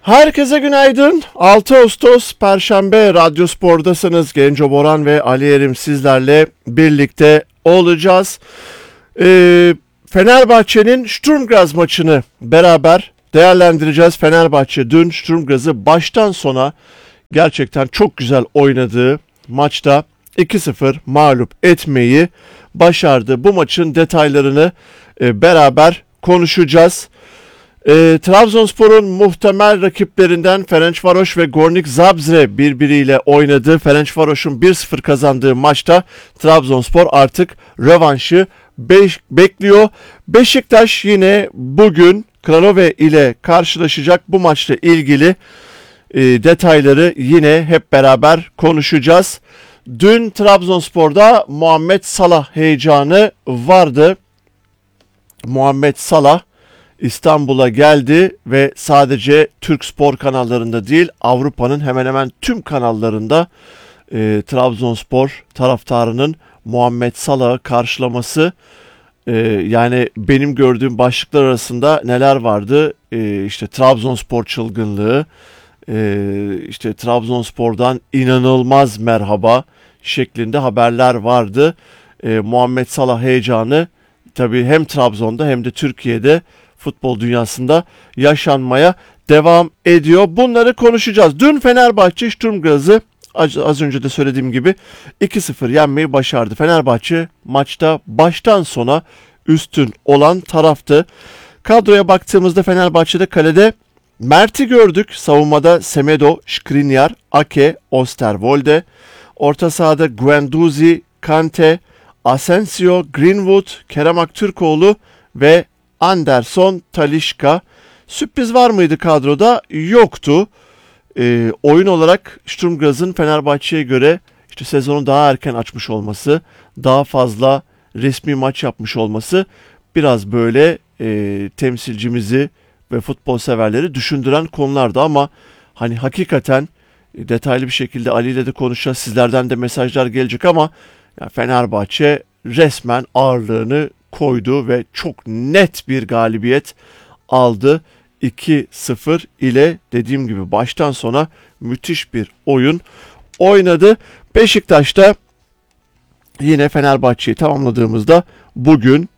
Herkese günaydın. 6 Ağustos Perşembe Radyospor'dasınız. Genco Boran ve Ali Erim sizlerle birlikte olacağız. Fenerbahçe'nin Sturm Graz maçını beraber değerlendireceğiz. Fenerbahçe dün Sturm Graz'ı baştan sona gerçekten çok güzel oynadığı maçta 2-0 mağlup etmeyi başardı. Bu maçın detaylarını beraber konuşacağız. Trabzonspor'un muhtemel rakiplerinden Ferencvaros ve Gornik Zabrze birbiriyle oynadı. Ferencvaros'un 1-0 kazandığı maçta Trabzonspor artık rövanşı bekliyor. Beşiktaş yine bugün Kralove ile karşılaşacak. Bu maçla ilgili detayları yine hep beraber konuşacağız. Dün Trabzonspor'da Muhammed Salah heyecanı vardı. Muhammed Salah İstanbul'a geldi ve sadece Türk spor kanallarında değil, Avrupa'nın hemen hemen tüm kanallarında Trabzonspor taraftarının Muhammed Salah'ı karşılaması, yani benim gördüğüm başlıklar arasında neler vardı? İşte Trabzonspor çılgınlığı, işte Trabzonspor'dan inanılmaz merhaba şeklinde haberler vardı. Muhammed Salah heyecanı tabii hem Trabzon'da hem de Türkiye'de futbol dünyasında yaşanmaya devam ediyor. Bunları konuşacağız. Dün Fenerbahçe Sturm Graz'ı az önce de söylediğim gibi 2-0 yenmeyi başardı. Fenerbahçe maçta baştan sona üstün olan taraftı. Kadroya baktığımızda Fenerbahçe'de kalede Mert'i gördük. Savunmada Semedo, Skriniar, Ake, Osterwolde. Orta sahada Guendouzi, Kante, Asensio, Greenwood, Kerem Aktürkoğlu ve Anderson, Talisca. Sürpriz var mıydı kadroda? Yoktu. Oyun olarak Sturm Graz'ın Fenerbahçe'ye göre işte sezonu daha erken açmış olması, daha fazla resmi maç yapmış olması biraz böyle temsilcimizi ve futbol severleri düşündüren konulardı ama hani hakikaten detaylı bir şekilde Ali ile de konuşacağız. Sizlerden de mesajlar gelecek ama ya Fenerbahçe resmen ağırlığını koydu ve çok net bir galibiyet aldı. 2-0 ile dediğim gibi baştan sona müthiş bir oyun oynadı. Beşiktaş'ta yine Fenerbahçe'yi tamamladığımızda bugün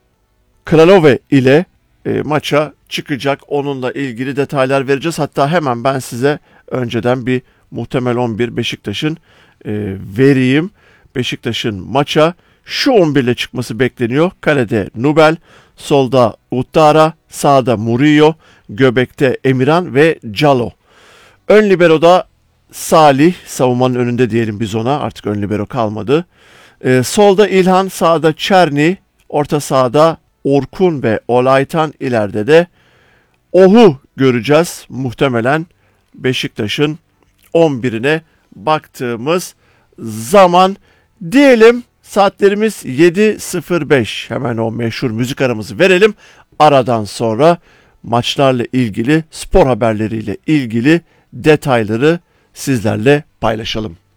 Kralove ile maça çıkacak. Onunla ilgili detaylar vereceğiz. Hatta hemen ben size önceden bir muhtemel 11 Beşiktaş'ın vereyim. Beşiktaş'ın maça şu 11 ile çıkması bekleniyor. Kalede Nubel, solda Uttara, sağda Murillo, göbekte Emirhan ve Calo. Ön libero'da Salih, savunmanın önünde diyelim biz ona, artık ön libero kalmadı. Solda İlhan, sağda Çerni, orta sahada Orkun ve Olaytan, ileride de Ohu göreceğiz. Muhtemelen Beşiktaş'ın 11'ine baktığımız zaman diyelim. Saatlerimiz 7.05. Hemen o meşhur müzik aramızı verelim. Aradan sonra maçlarla ilgili, spor haberleriyle ilgili detayları sizlerle paylaşalım.